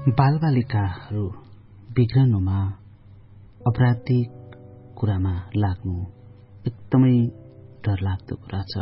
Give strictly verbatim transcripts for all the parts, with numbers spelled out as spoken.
बालबालिकाहरू बिग्रनुमा अपराधिक कुरामा लाग्नु एकदमै डरलाग्दो कुरा छ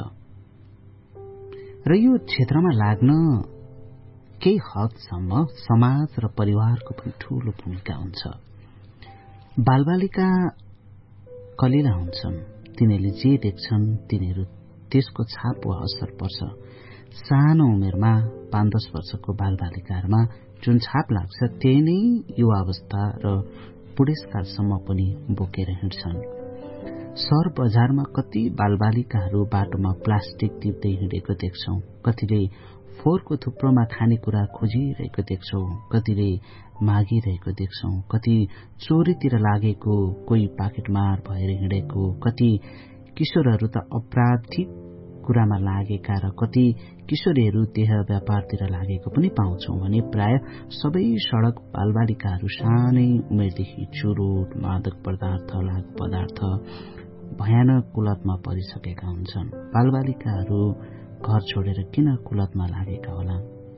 र यो क्षेत्रमा लाग्न केही हदसम्म समाज र परिवारको पनि ठूलो भूमिका हुन्छ। बालबालिका कलिला हुन्छन्, तिनीहरूले जे देख्छन् तिनीहरू त्यसको छाप वा असर पर्छ। सानो उमेरमा पाँच दस वर्षको बालबालिकाहरूमा जुन छाप लाग्छ त्यही नै युवावस्था र बुढेसकालसम्म पनि बोकेर हिँड्छन्। शहर बजारमा कति बालबालिकाहरू बाटोमा प्लास्टिक टिप्दै हिँडेको देख्छौं, कतिले फोहोरको थुप्रोमा खानेकुरा खोजिरहेको देख्छौं, कतिले मागिरहेको देख्छौं, कति चोरीतिर लागेको, कोही पाकेटमार भएर हिँडेको, कति किशोरहरू त अपराधिक कुरामा लागेका र कति किशोरीहरू देह व्यापारतिर लागेको पनि पाउँछौं भने प्राय सबै सड़क बालबालिकाहरू सानै उमेरदेखि चुरोट, मादक पदार्थ, लागु पदार्थ भयानक कुलतमा परिसकेका हुन्छन्। बालबालिकाहरू घर छोडेर किन कुलतमा लागेका होला?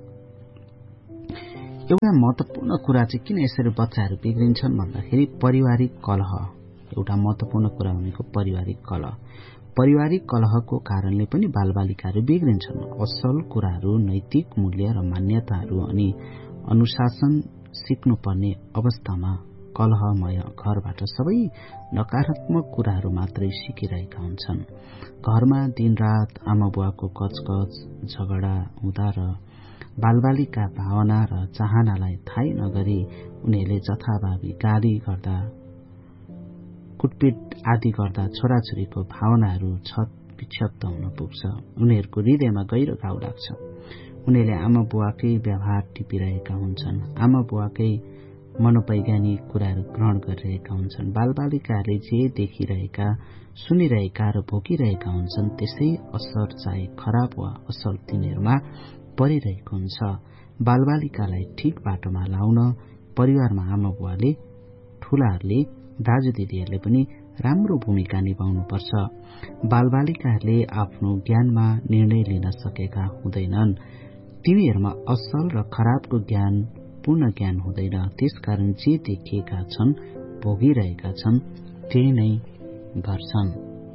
एउटा महत्वपूर्ण कुरा चाहिँ किन यसरी बच्चाहरू बिग्रिन्छन् भन्दाखेरि पारिवारिक कलह एउटा महत्वपूर्ण कुरा भनेको पारिवारिक कलह। पारिवारिक कलहको कारणले पनि बालबालिकाहरू बिग्रिन्छन्। असल कुराहरू, नैतिक मूल्य र मान्यताहरू अनि अनुशासन सिक्नुपर्ने अवस्थामा कलहमय घरबाट सबै नकारात्मक कुराहरू मात्रै सिकिरहेका हुन्छन्। घरमा दिनरात आमा बुवाको कचकच झगडा हुँदा र बालबालिका भावना र चाहनालाई थाहै नगरी उनीहरूले जथाभावी गाली गर्दा, कुटपिट आदि गर्दा छोराछोरीको भावनाहरू छत विक्षिप्त हुन पुग्छ। उनीहरूको हृदयमा गहिरो घाउ लाग्छ। उनीहरूले आमा बुवाकै व्यवहार टिपिरहेका हुन्छन्, आमा बुवाकै मनोवैज्ञानिक कुराहरू ग्रहण गरिरहेका हुन्छन्। बालबालिकाहरूले जे देखिरहेका, सुनिरहेका र भोगिरहेका हुन्छन् त्यसै असर चाहे खराब वा असल तिनीहरूमा परिरहेको हुन्छ। बालबालिकालाई ठिक बाटोमा लाउन परिवारमा आमा बुवाले, ठूलाहरूले, दाजु दिदीहरूले पनि राम्रो भूमिका निभाउनुपर्छ। बालबालिकाहरूले आफ्नो ज्ञानमा निर्णय लिन सकेका हुँदैनन्। तिनीहरूमा असल र खराबको ज्ञान, पूर्ण ज्ञान हुँदैन। त्यसकारण जे देखिएका छन्, भोगिरहेका छन् त्यही नै गर्छन्।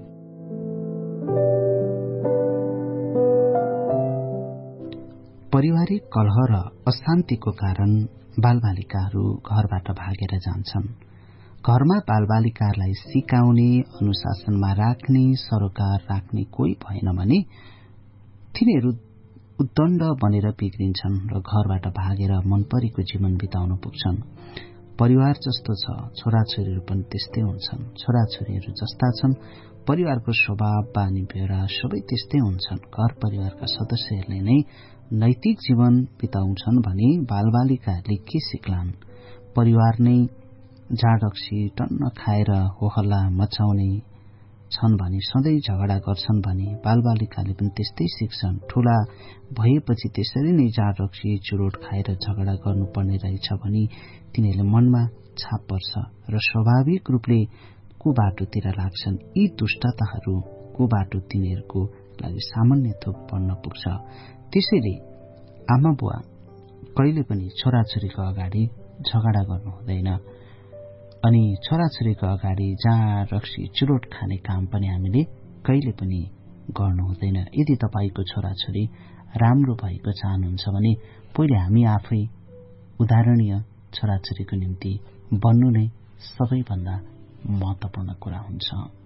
पारिवारिक कलह र अशान्तिको कारण बालबालिकाहरू घरबाट भागेर जान्छन्। घरमा बालबालिकाहरूलाई सिकाउने, अनुशासनमा राख्ने, सरोकार राख्ने कोही भएन भने तिनीहरू उद्दण्ड बनेर बिग्रिन्छन् र घरबाट भागेर मनपरेको जीवन बिताउन पुग्छन्। परिवार जस्तो छ, छोराछोरीहरू पनि त्यस्तै हुन्छन्। छोराछोरीहरू जस्ता छन्, परिवारको स्वभाव, बानी बेहोरा सबै त्यस्तै हुन्छन्। घर परिवारका सदस्यहरूले नै नैतिक जीवन बिताउँछन् भने बालबालिकाहरूले के सिक्लान्? परिवार नै जाडक्सी टन्न खाएर होहल्ला मचाउने छन् भने, सधैँ झगडा गर्छन् भने बालबालिकाले पनि त्यस्तै सिक्छन्। ठूला भएपछि त्यसरी नै जाडक्सी चुरोट खाएर झगडा गर्नुपर्ने रहेछ भने तिनीहरूले मनमा छाप पर्छ र स्वाभाविक रूपले कुबाटोतिर लाग्छन्। यी दुष्टताहरू कुबाटो तिनीहरूको लागि सामान्य थोक बन्न पुग्छ। त्यसैले आमा बुवा कहिले पनि छोराछोरीको अगाडि झगडा गर्नु हुँदैन अनि छोराछोरीको अगाडि जाँड रक्सी चुरोट खाने काम पनि हामीले कहिले पनि गर्नु हुँदैन। यदि तपाईको छोराछोरी राम्रो भएको चाहनुहुन्छ भने पहिले हामी आफै उदाहरणीय छोराछोरीको निम्ति बन्नु नै सबैभन्दा महत्वपूर्ण कुरा हुन्छ।